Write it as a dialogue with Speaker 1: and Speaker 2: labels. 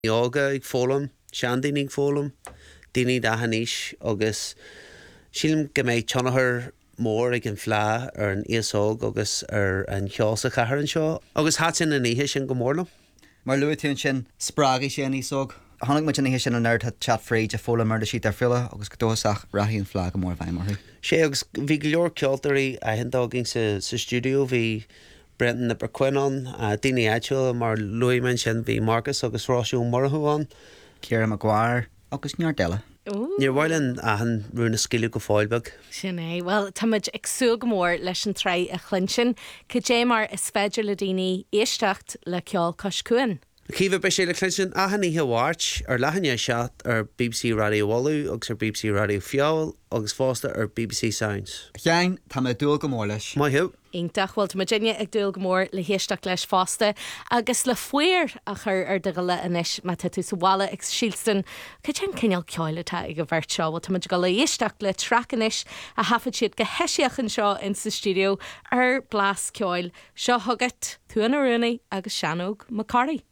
Speaker 1: Yoga ag fólam, seandainn ag fólam, daoine dahaníis agus sílim go méid tionathair mór ag an phleá ar an íosóg agus ar an cheos a chathair an seo. Agus hátain an ihe sin go mórlam.
Speaker 2: Mar luúún sin sprágaí sé an ísóg. Tháinig mu hé sin an nerd hat chat fréid a fóla mar de sí ar fila agus go dóach rathíon flá go mór bhaimmarthaí.
Speaker 1: Sé agus bhí go leor ceoltarí a hendágin sa stúdio bhí Brendan na Burquinnon a daoine eitiúil mar luimmen sin bhí Marcus agus Ráisiún Morthúán.
Speaker 2: Ciara Maguire agus near deile.
Speaker 1: Níor bhailen a an rúna sciú go fáilbeg.
Speaker 3: Sin é, well, táid ag súg mór leis an trí a chlinsin, go dé mar is féidir le daoine éisteacht le ceol coscuin.
Speaker 1: Cíomh be sé le clinsin a haní heháirt ar lehanne seat ar BBC Radio Walú agus ar BBC Radio Fiáil agus fásta ar BBC Sounds.
Speaker 2: Cheann tá dúil go mór leis.
Speaker 1: Mai hiú.
Speaker 3: Ítachhfuil Virginia ag dúil go mór le héisteach leis fásta agus le fuir a chur ar de le inis má tú sa bhla ag sílstan chu sin cineal ceáiletá ag go bhirt seo, bhil táid go le héisteach le tracanis a hafad siad go heisiachan seo in sa stúdio ar blas ceáil seo thugat tú an rúnaí agus Seanóg Macari.